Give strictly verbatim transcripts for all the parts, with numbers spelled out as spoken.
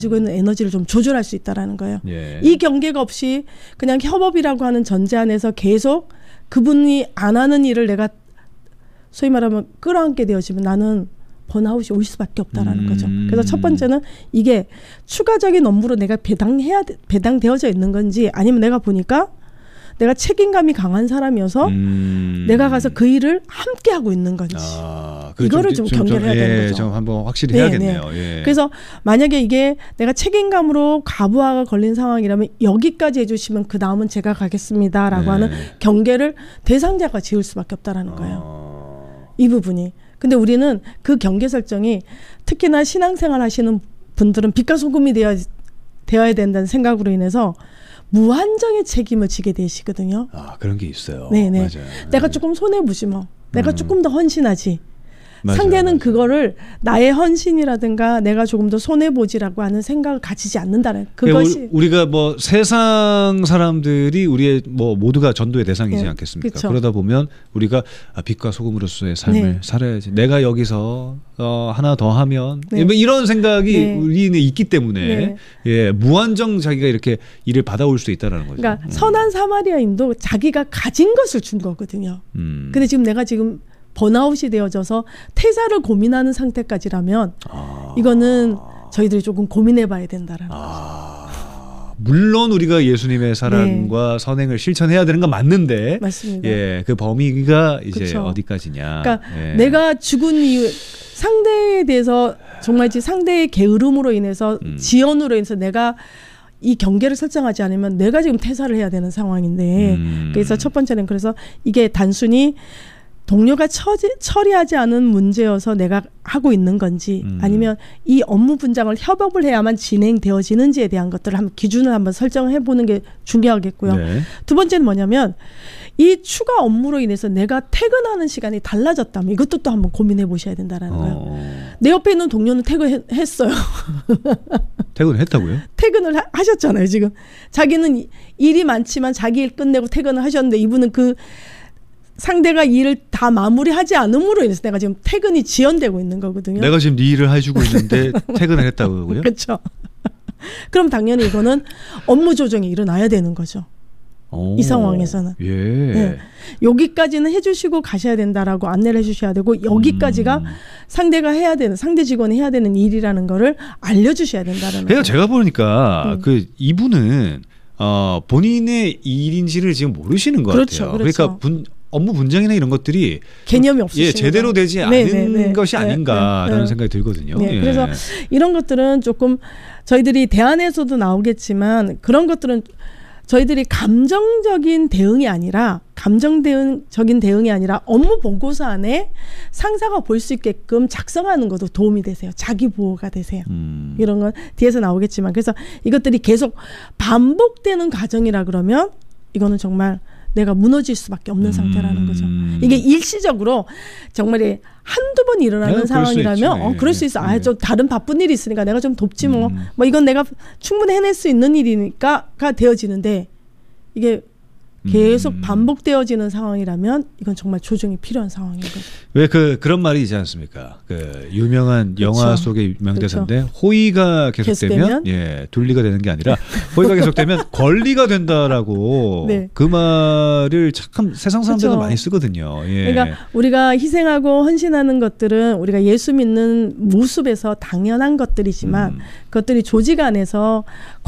가지고 있는 에너지를 좀 조절할 수 있다라는 거예요. 예. 이 경계가 없이 그냥 협업이라고 하는 전제 안에서 계속 그분이 안 하는 일을 내가 소위 말하면 끌어안게 되어지면 나는 번아웃이 올 수밖에 없다라는 음. 거죠. 그래서 첫 번째는 이게 추가적인 업무로 내가 배당해야 배당되어져 있는 건지 아니면 내가 보니까 내가 책임감이 강한 사람이어서 음. 내가 가서 그 일을 함께 하고 있는 건지 아, 이거를 좀, 좀 경계를 해야 예, 되는 거죠. 좀 한번 확실히 네, 해야겠네요. 네. 예. 그래서 만약에 이게 내가 책임감으로 과부하가 걸린 상황이라면 여기까지 해주시면 그 다음은 제가 가겠습니다라고 네. 하는 경계를 대상자가 지을 수밖에 없다라는 거예요. 어. 이 부분이. 근데 우리는 그 경계 설정이 특히나 신앙생활 하시는 분들은 빛과 소금이 되어, 되어야 된다는 생각으로 인해서 무한정의 책임을 지게 되시거든요. 아, 그런 게 있어요. 네네. 맞아요. 내가 네. 조금 손해보지 뭐. 내가 음. 조금 더 헌신하지. 맞아요, 상대는 맞아요. 그거를 나의 헌신이라든가 내가 조금 더 손해보지라고 하는 생각을 가지지 않는다는 그것이. 우리, 우리가 뭐 세상 사람들이 우리의 뭐 모두가 전도의 대상이지 네, 않겠습니까? 그쵸. 그러다 보면 우리가 아, 빛과 소금으로서의 삶을 네. 살아야지. 내가 여기서 어, 하나 더 하면 네. 뭐 이런 생각이 네. 우리는 있기 때문에 네. 예, 무한정 자기가 이렇게 일을 받아올 수 있다라는 거죠. 그러니까 음. 선한 사마리아인도 자기가 가진 것을 준 거거든요. 음. 근데 지금 내가 지금 번아웃이 되어져서 퇴사를 고민하는 상태까지라면 아. 이거는 저희들이 조금 고민해 봐야 된다라는 거죠. 아, 물론 우리가 예수님의 사랑과 선행을 실천해야 되는 건 맞는데, 맞습니다. 예, 그 범위가 이제 그쵸. 어디까지냐. 그러니까 예. 내가 죽은 이유 상대에 대해서 정말 지 상대의 게으름으로 인해서 음. 지연으로 인해서 내가 이 경계를 설정하지 않으면 내가 지금 퇴사를 해야 되는 상황인데 음. 그래서 첫 번째는 그래서 이게 단순히 동료가 처지, 처리하지 않은 문제여서 내가 하고 있는 건지 음. 아니면 이 업무 분장을 협업을 해야만 진행되어지는지에 대한 것들을 한번 기준을 한번 설정해 보는 게 중요하겠고요. 네. 두 번째는 뭐냐면 이 추가 업무로 인해서 내가 퇴근하는 시간이 달라졌다면 이것도 또 한번 고민해 보셔야 된다라는 거예요. 어. 내 옆에 있는 동료는 퇴근했어요. 퇴근했다고요? 퇴근을 하, 하셨잖아요. 지금 자기는 이- 일이 많지만 자기 일 끝내고 퇴근을 하셨는데 이분은 그 상대가 일을 다 마무리하지 않음으로 인해서 내가 지금 퇴근이 지연되고 있는 거거든요. 내가 지금 네 일을 해주고 있는데 퇴근을 했다고요? 그렇죠. 그럼 당연히 이거는 업무 조정이 일어나야 되는 거죠. 오. 이 상황에서는. 예. 네. 여기까지는 해주시고 가셔야 된다라고 안내를 해주셔야 되고 여기까지가 음. 상대가 해야 되는 상대 직원이 해야 되는 일이라는 거를 알려주셔야 된다는 그래서 거예요. 제가 보니까 음. 그 이분은 어, 본인의 일인지를 지금 모르시는 것 그렇죠, 같아요. 그렇죠. 그러니까 분, 업무 분장이나 이런 것들이 개념이 없으신 예, 제대로 되지 네, 않은 네, 네. 것이 네, 아닌가라는 네, 네. 생각이 들거든요. 네, 예. 그래서 이런 것들은 조금 저희들이 대안에서도 나오겠지만 그런 것들은 저희들이 감정적인 대응이 아니라 감정 대응적인 대응이 아니라 업무 보고서 안에 상사가 볼 수 있게끔 작성하는 것도 도움이 되세요. 자기 보호가 되세요. 음. 이런 건 뒤에서 나오겠지만 그래서 이것들이 계속 반복되는 과정이라 그러면 이거는 정말 내가 무너질 수밖에 없는 음. 상태라는 거죠. 이게 일시적으로 정말 한두 번 일어나는 네, 그럴 수 상황이라면 있죠. 어, 그럴 수 있어. 아, 네. 좀 다른 바쁜 일이 있으니까 내가 좀 돕지 뭐. 음. 뭐 이건 내가 충분히 해낼 수 있는 일이니까가 되어지는데 이게 계속 음. 반복되어지는 상황이라면 이건 정말 조정이 필요한 상황인 거죠. 왜 그 그런 말이 있지 않습니까? 그 유명한 그렇죠. 영화 속의 유명 대사인데 호의가 계속되면 계속되면? 예 둘리가 되는 게 아니라 호의가 계속되면 권리가 된다라고 네. 그 말을 참 세상 사람들도 그렇죠. 많이 쓰거든요. 예. 그러니까 우리가 희생하고 헌신하는 것들은 우리가 예수 믿는 모습에서 당연한 것들이지만 음. 그것들이 조직 안에서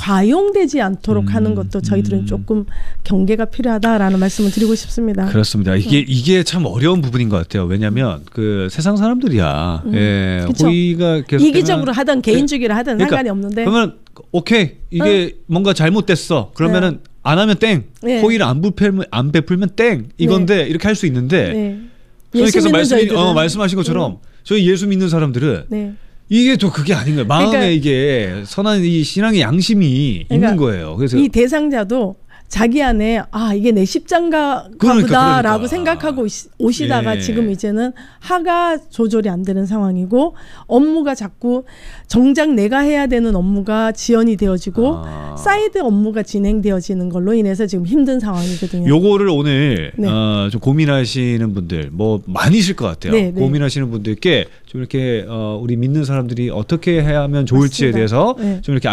과용되지 않도록 음. 하는 것도 저희들은 음. 조금 경계가 필요하다라는 말씀을 드리고 싶습니다. 그렇습니다. 이게 이게 참 어려운 부분인 것 같아요. 왜냐하면 그 세상 사람들이야. 음. 예, 그쵸. 호의가 계속 이기적으로 하든 개인주의를 하든 그러니까 상관이 없는데 그러면 오케이 이게 뭔가 잘못됐어. 그러면은 안 하면 땡. 네. 호의를 안 베풀면 안 베풀면 땡. 이건데 이렇게 할 수 있는데 네. 선생님께서 말씀 저희들은, 어, 말씀하신 것처럼 저희 예수 믿는 사람들은 네. 이게 또 그게 아닌 거예요. 마음에 그러니까 이게 선한 이 신앙의 양심이 그러니까 있는 거예요. 그래서 이 대상자도 자기 안에 아 이게 내 십장가 그러니까, 보다라고 그러니까. 생각하고 오시- 오시다가 예. 지금 이제는 하가 조절이 안 되는 상황이고 업무가 자꾸 정작 내가 해야 되는 업무가 지연이 되어지고 아. 사이드 업무가 진행되어지는 걸로 인해서 지금 힘든 상황이거든요. 요거를 오늘 네. 어, 좀 고민하시는 분들 뭐 많이실 것 같아요. 네, 네. 고민하시는 분들께 좀 이렇게 어, 우리 믿는 사람들이 어떻게 해야 하면 좋을지에 맞습니다. 대해서 네. 좀 이렇게